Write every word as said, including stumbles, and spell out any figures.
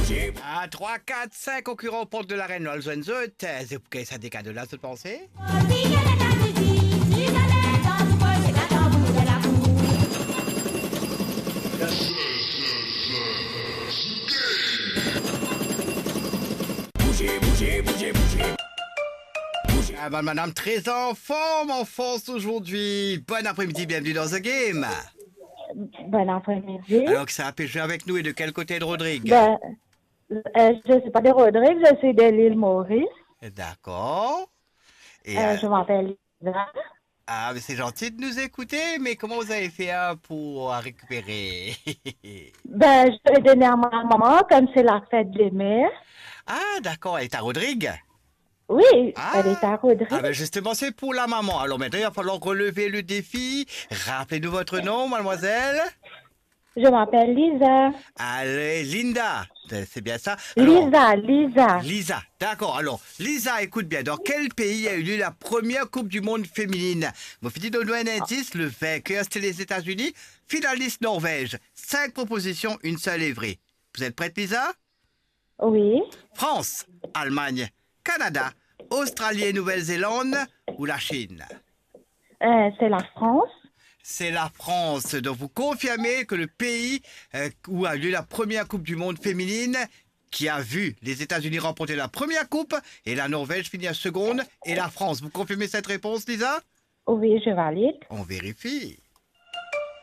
Un, trois, quatre, cinq concurrents aux portes de l'arène. Nous allons jouer. C'est pour que ça décade de là, cette pensée. Bougez, bougez, bougez, bougez. Ah ben, madame, très en forme, en force aujourd'hui. Bon après-midi, bienvenue dans The Game. Bon après-midi. Alors que ça a pu jouer avec nous et de quel côté de Rodrigue? Ben, euh, je ne suis pas de Rodrigue, je suis de l'île Maurice. D'accord. Et, Euh, euh, je m'appelle Lisa. ah, mais c'est gentil de nous écouter, mais comment vous avez fait hein, pour euh, récupérer? Ben, je vais donner à ma maman, comme c'est la fête des mères. Ah, d'accord, elle est à Rodrigue? Oui, Ah, elle est à Rodrigue. ah ben justement, c'est pour la maman. Alors maintenant, il va falloir relever le défi. Rappelez-nous votre nom, mademoiselle. Je m'appelle Lisa. Allez, Linda. C'est bien ça? Alors, Lisa, Lisa. Lisa, d'accord. Alors, Lisa, écoute bien. Dans quel pays a eu lieu la première Coupe du Monde féminine? Mon fils donne un indice. Le vainqueur, c'était les États-Unis. Finaliste Norvège. Cinq propositions, une seule est vraie. Vous êtes prête, Lisa? Oui. France, Allemagne, Canada, Australie et Nouvelle-Zélande ou la Chine? Euh, c'est la France. C'est la France. Donc vous confirmez que le pays euh, où a lieu la première Coupe du Monde féminine, qui a vu les États-Unis remporter la première coupe et la Norvège finir seconde, et la France. Vous confirmez cette réponse, Lisa? Oui, je valide. On vérifie.